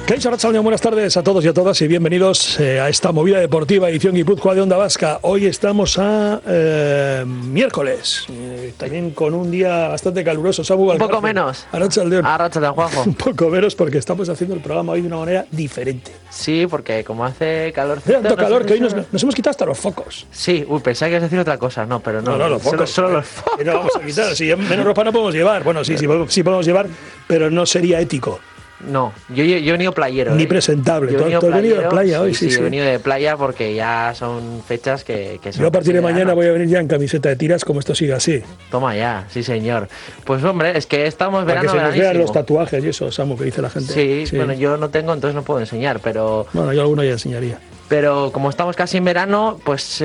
Kaixo Arratsaldeon, buenas tardes a todos y a todas y bienvenidos a esta movida deportiva edición Guipúzcoa de Onda Vasca. Hoy estamos a miércoles, también con un día bastante caluroso. Samu, un poco menos. Arratsaldeon, Juanjo. Un poco menos porque estamos haciendo el programa hoy de una manera diferente. Sí, porque como hace calor... Tanto calor que hoy nos hemos quitado hasta los focos. Sí, pensaba que ibas a decir otra cosa, no, pero no. No, los focos. Solo los focos. No vamos a quitar, si menos ropa no podemos llevar. Bueno, sí podemos llevar, pero no sería ético. No, yo he venido playero. Ni presentable. Tú has venido de playa hoy, sí. He venido de playa porque ya son fechas que son... Yo a partir de mañana voy a venir ya en camiseta de tiras como esto siga así. Toma ya, sí señor. Pues hombre, es que estamos verano, para que se nos vean los tatuajes y eso, Samu, que dice la gente. Sí, bueno, yo no tengo, entonces no puedo enseñar, pero... Bueno, yo alguno ya enseñaría. Pero como estamos casi en verano, pues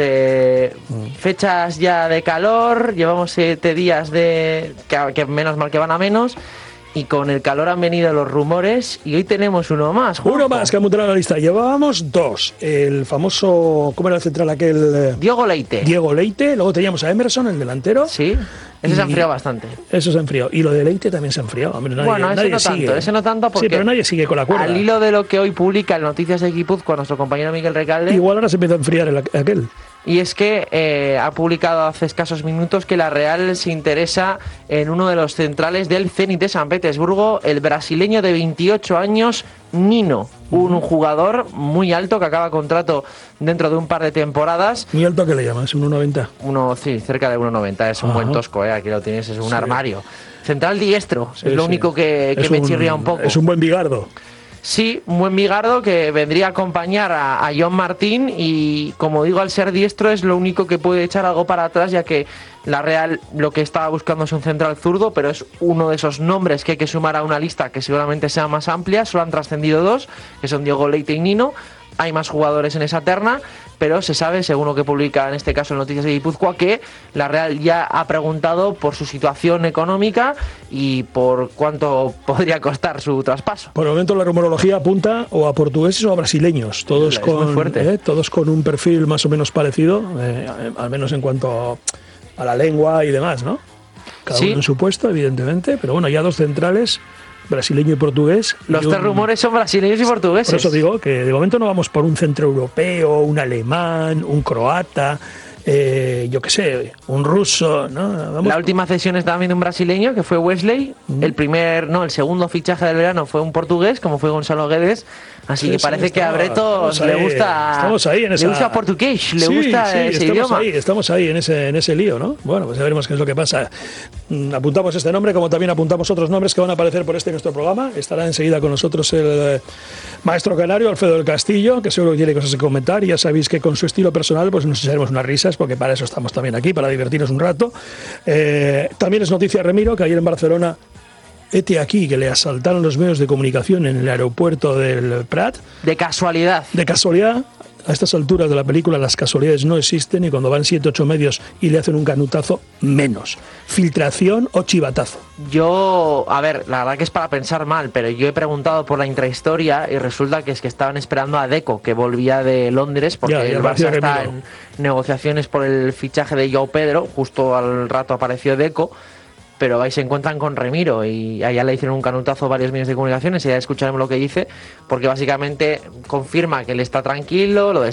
fechas ya de calor, llevamos 7 días que menos mal que van a menos. Y con el calor han venido los rumores y hoy tenemos uno más. Juanjo. Uno más que ha mutado la lista. Llevábamos 2. El famoso, ¿cómo era el central aquel? Diego Leite. Luego teníamos a Emerson, el delantero. Sí, ese se ha enfriado bastante. Eso se ha enfriado. Y lo de Leite también se ha enfriado. Ese no tanto porque... Sí, pero nadie sigue con la cuerda. Al hilo de lo que hoy publica el Noticias de Guipúzcoa nuestro compañero Miguel Recalde... Igual ahora se empieza a enfriar aquel. Y es que ha publicado hace escasos minutos que la Real se interesa en uno de los centrales del Zenit de San Petersburgo, el brasileño de 28 años, Nino, un jugador muy alto que acaba contrato dentro de un par de temporadas. ¿Muy alto qué le llamas? ¿Un 1,90? Sí, cerca de 1,90, es un buen tosco, aquí lo tienes, es un armario. Central diestro, es lo único que me chirría un poco. Es un buen bigardo. Sí, un buen bigardo que vendría a acompañar a John Martín y, como digo, al ser diestro es lo único que puede echar algo para atrás, ya que la Real lo que estaba buscando es un central zurdo, pero es uno de esos nombres que hay que sumar a una lista que seguramente sea más amplia. Solo han trascendido 2, que son Diego Leite y Nino. Hay más jugadores en esa terna, pero se sabe, según lo que publica en este caso en Noticias de Guipúzcoa, que la Real ya ha preguntado por su situación económica y por cuánto podría costar su traspaso. Por el momento la rumorología apunta o a portugueses o a brasileños, todos con un perfil más o menos parecido, al menos en cuanto a la lengua y demás, ¿no? Cada uno en su puesto, evidentemente, pero bueno, ya 2 centrales, brasileño y portugués. Los 3 rumores son brasileños y portugueses. Por eso digo que de momento no vamos por un centroeuropeo, un alemán, un croata, yo qué sé, un ruso, ¿no? La última cesión es también de un brasileño, que fue Wesley. El segundo fichaje del verano fue un portugués, como fue Gonzalo Guedes. Así que parece que a Breto le gusta. Estamos ahí en esa. Le gusta portugués, le gusta ese idioma. Estamos ahí en ese lío, ¿no? Bueno, pues ya veremos qué es lo que pasa. Apuntamos este nombre, como también apuntamos otros nombres que van a aparecer por nuestro programa. Estará enseguida con nosotros el maestro canario, Alfredo del Castillo, que seguro que tiene cosas que comentar. Y ya sabéis que con su estilo personal, pues nos echaremos unas risas, porque para eso estamos también aquí, para divertirnos un rato. También es noticia, Remiro, que ayer en Barcelona, aquí, que le asaltaron los medios de comunicación en el aeropuerto del Prat. De casualidad. A estas alturas de la película las casualidades no existen y cuando van 7 o 8 medios y le hacen un canutazo, menos. Filtración o chivatazo. La verdad que es para pensar mal, pero yo he preguntado por la intrahistoria y resulta que es que estaban esperando a Deco, que volvía de Londres, porque el Barça está en negociaciones por el fichaje de João Pedro. Justo al rato apareció Deco, pero ahí se encuentran con Remiro y allá le hicieron un canutazo varios medios de comunicaciones y ya escucharemos lo que dice, porque básicamente confirma que él está tranquilo, lo de